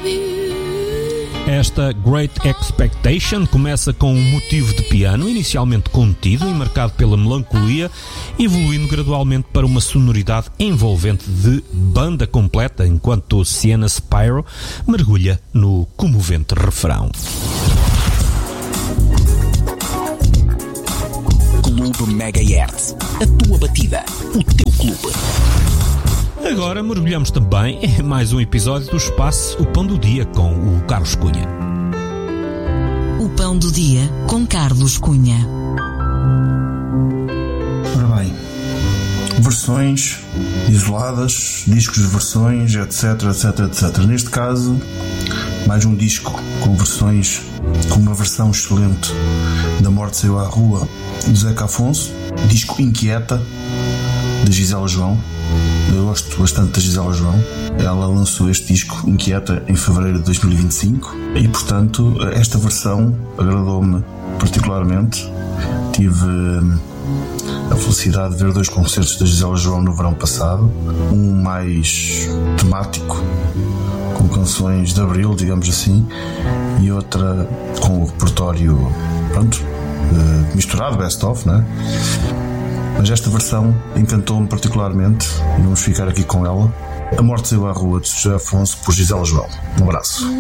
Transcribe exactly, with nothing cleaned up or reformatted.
Esta Great Expectation começa com um motivo de piano inicialmente contido e marcado pela melancolia, evoluindo gradualmente para uma sonoridade envolvente de banda completa, enquanto Sienna Spyro mergulha no comovente refrão. Clube Megahertz, a tua batida, o teu clube. Agora mergulhamos também em mais um episódio do Espaço O Pão do Dia com o Carlos Cunha. O Pão do Dia com Carlos Cunha. Ora bem, versões isoladas, discos de versões, etc, etc, etcétera. Neste caso, mais um disco com versões, com uma versão excelente da Morte Saiu à Rua, de Zeca Afonso, disco Inquieta, de Gisela João. Eu gosto bastante da Gisela João. Ela lançou este disco Inquieta em fevereiro de dois mil e vinte e cinco e, portanto, esta versão agradou-me particularmente. Tive a felicidade de ver dois concertos da Gisela João no verão passado, um mais temático, com canções de abril, digamos assim, e outra com o repertório, pronto, misturado, best-of, não é? Mas esta versão encantou-me particularmente e vamos ficar aqui com ela. A Morte Saiu à Rua, de José Afonso, por Gisela João. Um abraço.